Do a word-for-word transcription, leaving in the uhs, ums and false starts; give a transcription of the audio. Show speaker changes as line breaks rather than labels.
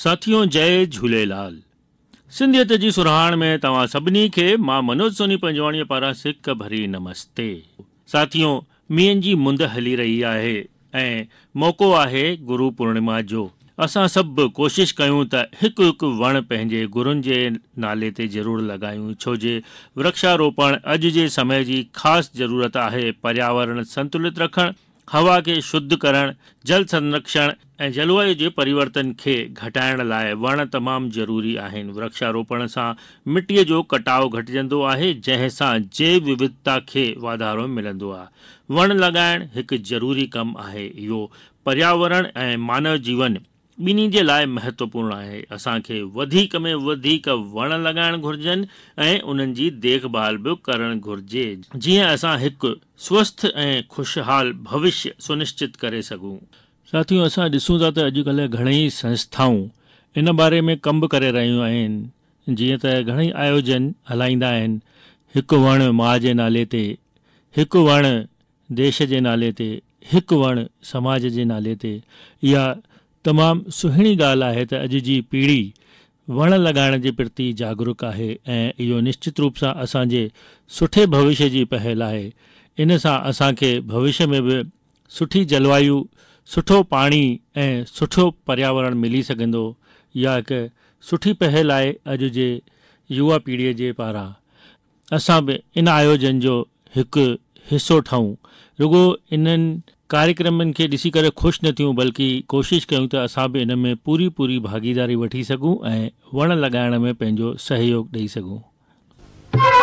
साथियों, जय झूलेलाल। सिंधियत जी सुरहाण में तव्हां सभिनी खे मां मनोज सोनी पंजवाणीअ पारां सिक भरी नमस्ते। साथियों, मींहं जी मुंद हली रही आहे ऐं मौक़ो आहे गुरु पूर्णिमा जो। असां सभु कोशिश कयूं त हिकु हिकु वण पंहिंजे गुरुनि जे नाले ते ज़रूरु लॻायूं, छो जे वृक्षारोपण अॼु जे समय जी ख़ासि ज़रूरत आहे। पर्यावरण संतुलित रखणु, हवा खे शुद्ध करणु, जल संरक्षण ऐं जलवायु जे परिवर्तन खे घटाइण लाइ वण तमामु ज़रूरी आहिनि। वृक्षारोपण सां मिटीअ जो कटाव घटिजंदो आहे, जंहिं सां जैव विविधता खे वाधारो मिलंदो आहे। वण लॻाइणु हिकु ज़रूरी कमु आहे। इहो पर्यावरण ऐं मानव जीवन ॿिन्ही जे लाइ महत्वपूर्ण आहे। असांखे वधीक में वधीक वण लॻाइण घुर्जनि ऐं उन्हनि जी देखभाल बि करणु घुर्जे, जीअं असां हिकु स्वस्थ ऐं ख़ुशहाल भविष्य सुनिश्चित करे सघूं। साथियों, असां ॾिसूं था त अॼुकल्ह घणेई संस्थाऊं इन बारे में कमु बि करे रहियूं आहिनि। जीअं त घणेई आयोजन हलाईंदा आहिनि, हिकु वणु माउ जे नाले ते, हिकु वणु देश जे नाले ते, हिकु वणु समाज जे नाले ते। इहा तमामु सुहिणी ॻाल्हि आहे त अॼु जी पीढ़ी वण लॻाइण जे प्रति जागरूक आहे ऐं इहो निश्चित रूप सां असांजे सुठे भविष्य जी पहल आहे। इन सां असांखे भविष्य में बि सुठी जलवायु, सुठो पाणी ऐं सुठो पर्यावरण मिली सघंदो। इहा हिकु सुठी पहल आहे अॼु जे युवा पीढ़ीअ जे पारां। असां बि इन आयोजन जो हिकु हिसो ठहूं, रुगो इन्हनि कार्यक्रमनि खे ॾिसी करे ख़ुशि न थियूं, बल्कि कोशिशि कयूं त असां बि इन में पूरी पूरी भागीदारी वठी सघूं ऐं वण लॻाइण में पंहिंजो सहयोग ॾेई सघूं।